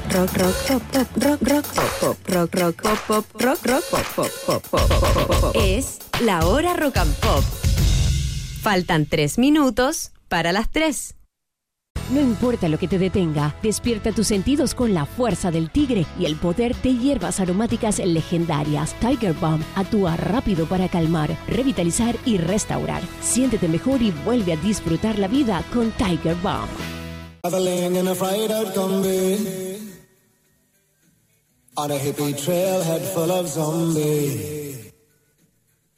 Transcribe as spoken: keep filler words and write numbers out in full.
Rock, rock, pop, pop, rock, rock, pop, pop, rock, rock, pop, pop, rock, rock, pop, pop, pop, pop, pop, pop. Es la hora rock and pop. Faltan tres minutos para las tres. No importa lo que te detenga, despierta tus sentidos con la fuerza del tigre y el poder de hierbas aromáticas legendarias. Tiger Balm actúa rápido para calmar, revitalizar y restaurar. Siéntete mejor y vuelve a disfrutar la vida con Tiger Balm. Traveling in a fried out Kombi on a hippie trailhead full of zombies.